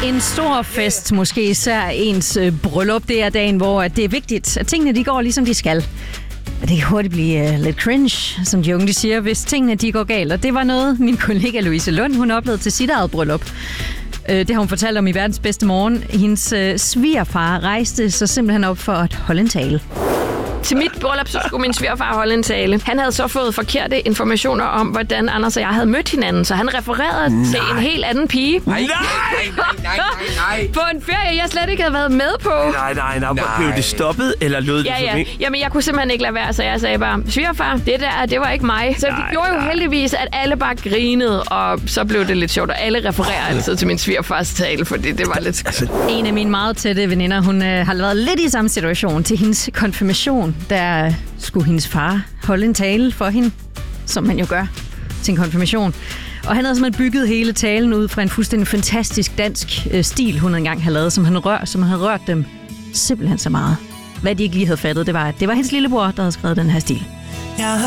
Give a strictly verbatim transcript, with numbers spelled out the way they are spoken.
En stor fest, måske især ens øh, bryllup, det er dagen, hvor det er vigtigt, at tingene de går ligesom de skal. Det kan hurtigt blive uh, lidt cringe, som de unge de siger, hvis tingene de går galt. Og det var noget, min kollega Louise Lund, hun oplevede til sit eget bryllup. Uh, det har hun fortalt om i Verdens Bedste Morgen. Hendes uh, svigerfar rejste sig simpelthen op for at holde en tale. Til mit bryllup, så skulle min svigerfar holde en tale. Han havde så fået forkerte informationer om, hvordan Anders og jeg havde mødt hinanden, så han refererede nej. til en helt anden pige. Nej, nej, nej, nej, nej. På en ferie, jeg slet ikke havde været med på. Nej, nej, nej. nej. Blev det stoppet, eller lød det ja, som ja. ikke? Jamen, jeg kunne simpelthen ikke lade være, så jeg sagde bare, svigerfar, det der, det var ikke mig. Så nej, det gjorde nej. jo heldigvis, at alle bare grinede, og så blev det lidt sjovt, og alle refererer altid til min svigerfars tale, fordi det var lidt skønt. En af mine meget tætte veninder, hun øh, har været lidt i samme situation til hendes konfirmation. Der skulle hendes far holde en tale for hende, som man jo gør til en konfirmation. Og han havde simpelthen bygget hele talen ud fra en fuldstændig fantastisk dansk øh, stil, hun engang havde lavet, som han, rør, som havde rørt dem simpelthen så meget. Hvad de ikke lige havde fattet, det var, at det var hendes lillebror, der havde skrevet den her stil.